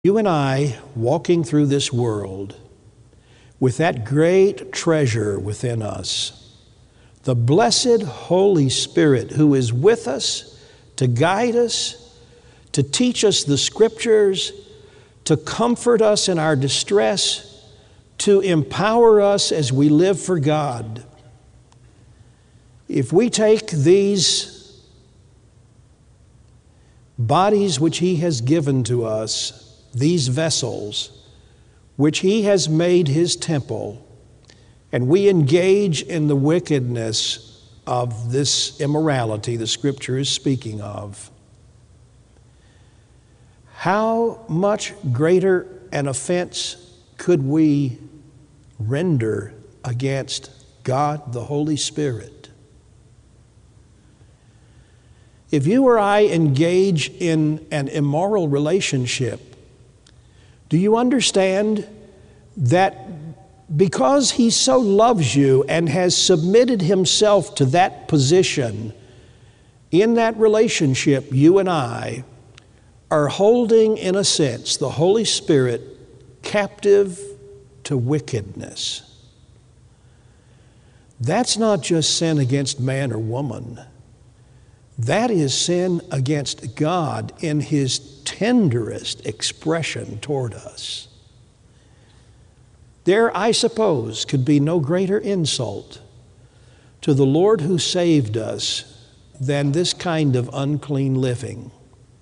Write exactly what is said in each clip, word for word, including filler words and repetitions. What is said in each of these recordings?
You and I, walking through this world with that great treasure within us, the blessed Holy Spirit who is with us to guide us, to teach us the Scriptures, to comfort us in our distress, to empower us as we live for God. If we take these bodies which He has given to us, these vessels which He has made His temple, and we engage in the wickedness of this immorality the Scripture is speaking of, how much greater an offense could we render against God the Holy Spirit? If you or I engage in an immoral relationship, do you understand that because He so loves you and has submitted Himself to that position, in that relationship, you and I are holding, in a sense, the Holy Spirit captive to wickedness? That's not just sin against man or woman. That is sin against God in His tenderest expression toward us. There, I suppose, could be no greater insult to the Lord who saved us than this kind of unclean living.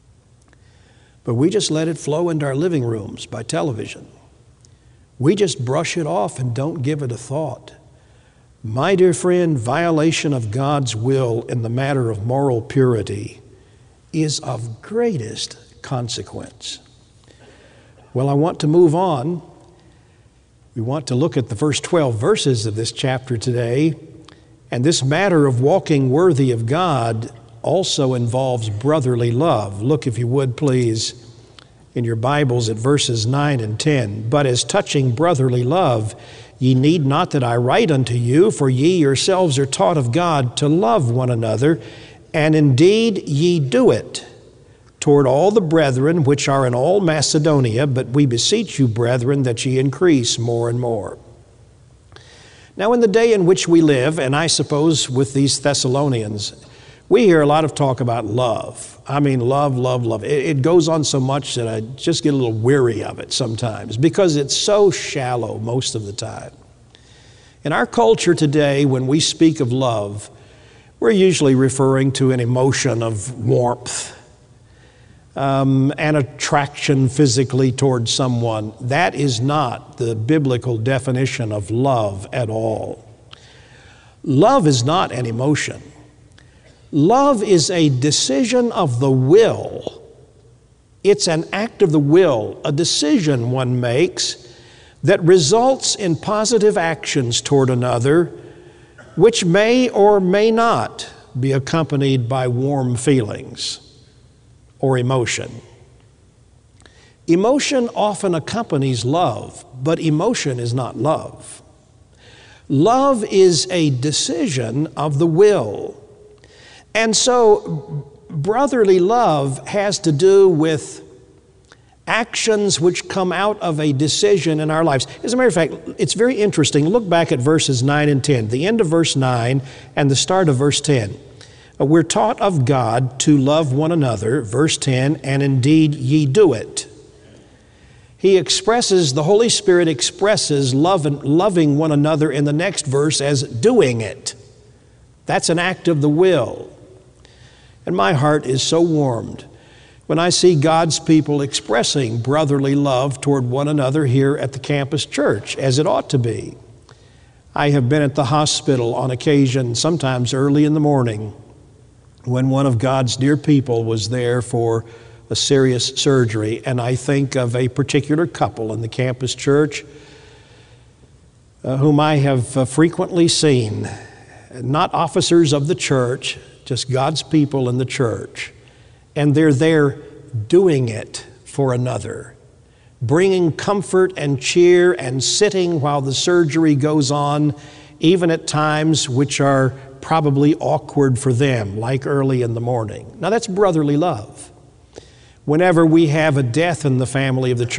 But we just let it flow into our living rooms by television. We just brush it off and don't give it a thought. My dear friend, violation of God's will in the matter of moral purity is of greatest consequence. Well, I want to move on. We want to look at the first twelve verses of this chapter today. And this matter of walking worthy of God also involves brotherly love. Look, if you would, please, in your Bibles at verses nine and ten. But as touching brotherly love, ye need not that I write unto you, for ye yourselves are taught of God to love one another, and indeed ye do it toward all the brethren which are in all Macedonia, but we beseech you, brethren, that ye increase more and more. Now, in the day in which we live, and I suppose with these Thessalonians, we hear a lot of talk about love. I mean, love, love, love. It, it goes on so much that I just get a little weary of it sometimes because it's so shallow most of the time. In our culture today, when we speak of love, we're usually referring to an emotion of warmth, um, an attraction physically towards someone. That is not the biblical definition of love at all. Love is not an emotion. Love is a decision of the will. It's an act of the will, a decision one makes that results in positive actions toward another, which may or may not be accompanied by warm feelings or emotion. Emotion often accompanies love, but emotion is not love. Love is a decision of the will. And so brotherly love has to do with actions which come out of a decision in our lives. As a matter of fact, it's very interesting. Look back at verses nine and ten, the end of verse nine and the start of verse ten. We're taught of God to love one another, verse ten, and indeed ye do it. He expresses, the Holy Spirit expresses love and loving one another in the next verse as doing it. That's an act of the will. And my heart is so warmed when I see God's people expressing brotherly love toward one another here at the campus church, as it ought to be. I have been at the hospital on occasion, sometimes early in the morning, when one of God's dear people was there for a serious surgery, and I think of a particular couple in the campus church uh, whom I have uh, frequently seen, not officers of the church, just God's people in the church, and they're there doing it for another, bringing comfort and cheer and sitting while the surgery goes on, even at times which are probably awkward for them, like early in the morning. Now that's brotherly love. whenever we have a death in the family of the church.